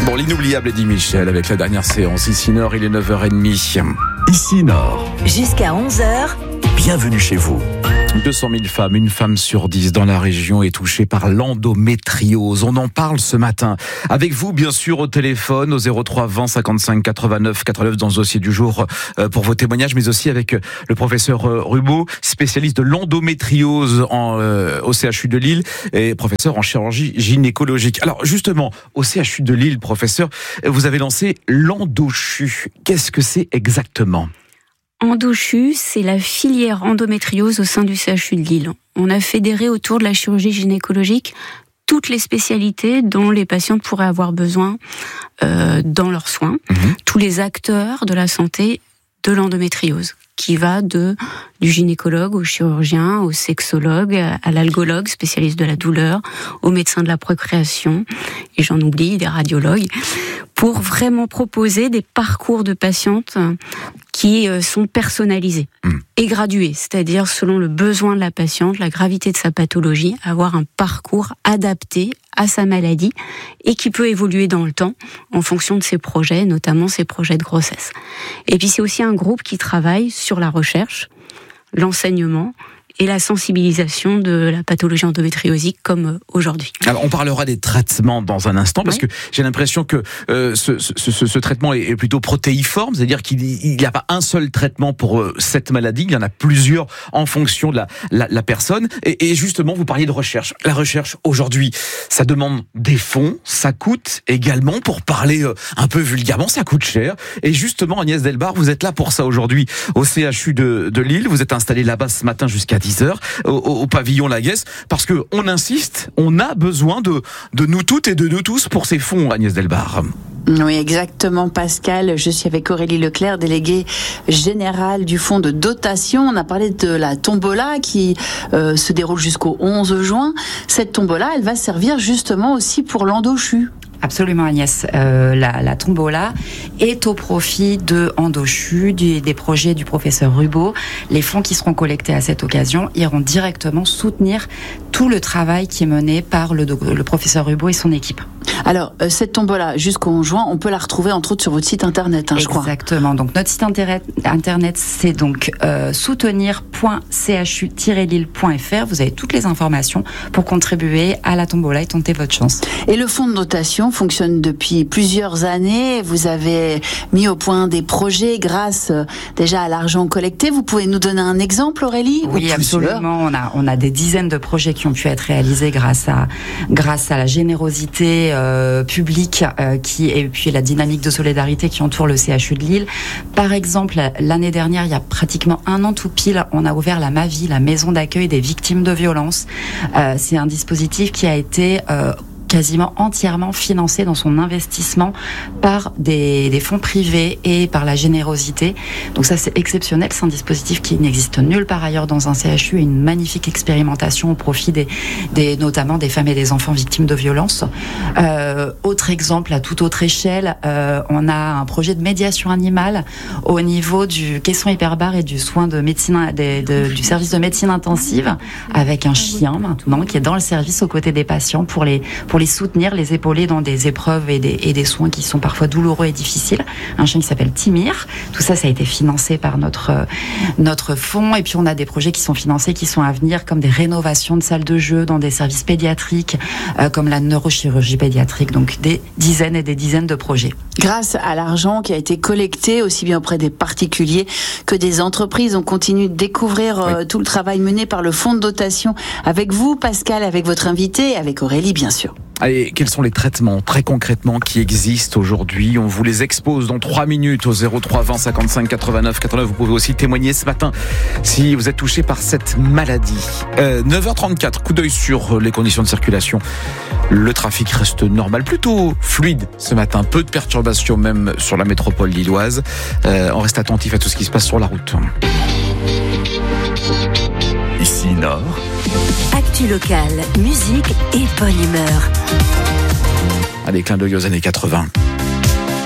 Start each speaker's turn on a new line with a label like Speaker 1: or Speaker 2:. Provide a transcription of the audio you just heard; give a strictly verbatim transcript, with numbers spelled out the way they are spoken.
Speaker 1: Bon, l'inoubliable Eddie Michel avec la dernière séance. Ici Nord, il est neuf heures trente.
Speaker 2: Ici Nord.
Speaker 3: Jusqu'à onze heures.
Speaker 2: Bienvenue chez vous.
Speaker 1: deux cent mille femmes, une femme sur dix dans la région est touchée par l'endométriose. On en parle ce matin. Avec vous, bien sûr, au téléphone, au zéro trois vingt cinquante-cinq quatre-vingt-neuf quatre-vingt-neuf dans ce dossier du jour euh, pour vos témoignages, mais aussi avec le professeur euh, Rubaud, spécialiste de l'endométriose en, euh, au C H U de Lille et professeur en chirurgie gynécologique. Alors justement, au C H U de Lille, professeur, vous avez lancé l'Endochu. Qu'est-ce que c'est exactement ?
Speaker 4: Endochu, c'est la filière endométriose au sein du C H U de Lille. On a fédéré autour de la chirurgie gynécologique toutes les spécialités dont les patientes pourraient avoir besoin euh, dans leurs soins, mmh. tous les acteurs de la santé de l'endométriose, qui va de du gynécologue au chirurgien, au sexologue, à l'algologue, spécialiste de la douleur, au médecin de la procréation, et j'en oublie, des radiologues, pour vraiment proposer des parcours de patientes qui sont personnalisés mmh. et gradués, c'est-à-dire selon le besoin de la patiente, la gravité de sa pathologie, avoir un parcours adapté à sa maladie et qui peut évoluer dans le temps en fonction de ses projets, notamment ses projets de grossesse. Et puis c'est aussi un groupe qui travaille sur la recherche, l'enseignement et la sensibilisation de la pathologie endométriosique comme aujourd'hui.
Speaker 1: Alors on parlera des traitements dans un instant parce oui. que j'ai l'impression que euh, ce, ce, ce, ce traitement est plutôt protéiforme, c'est-à-dire qu'il n'y a pas un seul traitement pour euh, cette maladie, il y en a plusieurs en fonction de la, la, la personne. Et, et justement, vous parliez de recherche. La recherche aujourd'hui, ça demande des fonds, ça coûte également, pour parler euh, un peu vulgairement, ça coûte cher. Et justement, Agnès Delbar, vous êtes là pour ça aujourd'hui au C H U de, de Lille. Vous êtes installée là-bas ce matin jusqu'à dix heures au, au pavillon Laguesse, parce que on insiste, on a besoin de, de nous toutes et de nous tous pour ces fonds, Agnès Delbar.
Speaker 5: Oui, exactement, Pascal. Je suis avec Aurélie Leclerc, déléguée générale du fonds de dotation. On a parlé de la tombola qui euh, se déroule jusqu'au onze juin. Cette tombola, elle va servir justement aussi pour l'Endochu.
Speaker 6: Absolument, Agnès. Euh, la, la tombola est au profit de Endochu, du, des projets du professeur Rubaud. Les fonds qui seront collectés à cette occasion iront directement soutenir tout le travail qui est mené par le, le professeur Rubaud et son équipe.
Speaker 5: Alors, euh, cette tombola, jusqu'au onze juin, on peut la retrouver entre autres sur votre site internet, hein, je crois.
Speaker 6: Exactement. Donc, notre site internet, internet c'est donc euh, soutenir point c h u tiret lille point f r. Vous avez toutes les informations pour contribuer à la tombola et tenter votre chance.
Speaker 5: Et le fonds de dotation fonctionne depuis plusieurs années. Vous avez mis au point des projets grâce euh, déjà à l'argent collecté. Vous pouvez nous donner un exemple, Aurélie ?
Speaker 6: Oui, absolument. On a, on a des dizaines de projets qui ont pu être réalisés grâce à, grâce à la générosité euh, publique euh, qui, et puis la dynamique de solidarité qui entoure le C H U de Lille. Par exemple, l'année dernière, il y a pratiquement un an tout pile, on a ouvert la MAVI, la maison d'accueil des victimes de violences. Euh, c'est un dispositif qui a été euh, quasiment entièrement financé dans son investissement par des, des fonds privés et par la générosité. Donc ça, c'est exceptionnel. C'est un dispositif qui n'existe nulle part ailleurs dans un C H U et une magnifique expérimentation au profit des, des, notamment des femmes et des enfants victimes de violences. Euh, autre exemple, à toute autre échelle, euh, on a un projet de médiation animale au niveau du caisson hyperbare et du soin de médecine, des, de, du service de médecine intensive, avec un chien maintenant qui est dans le service aux côtés des patients pour les, pour les les soutenir, les épauler dans des épreuves et des, et des soins qui sont parfois douloureux et difficiles. Un chien qui s'appelle Timir. Tout ça, ça a été financé par notre, notre fonds. Et puis, on a des projets qui sont financés, qui sont à venir, comme des rénovations de salles de jeu dans des services pédiatriques, euh, comme la neurochirurgie pédiatrique. Donc, des dizaines et des dizaines de projets.
Speaker 5: Grâce à l'argent qui a été collecté, aussi bien auprès des particuliers que des entreprises, on continue de découvrir euh, oui. tout le travail mené par le fonds de dotation avec vous, Pascal, avec votre invité et avec Aurélie, bien sûr.
Speaker 1: Allez, quels sont les traitements très concrètement qui existent aujourd'hui ? On vous les expose dans trois minutes au zéro trois vingt cinquante-cinq quatre-vingt-neuf quatre-vingt-neuf. Vous pouvez aussi témoigner ce matin si vous êtes touché par cette maladie. Euh, neuf heures trente-quatre, coup d'œil sur les conditions de circulation. Le trafic reste normal, plutôt fluide ce matin. Peu de perturbations même sur la métropole lilloise. Euh, on reste attentif à tout ce qui se passe sur la route.
Speaker 2: Ici Nord.
Speaker 3: Actu locale, musique et bonne humeur.
Speaker 1: Allez, clin d'œil aux années quatre-vingts.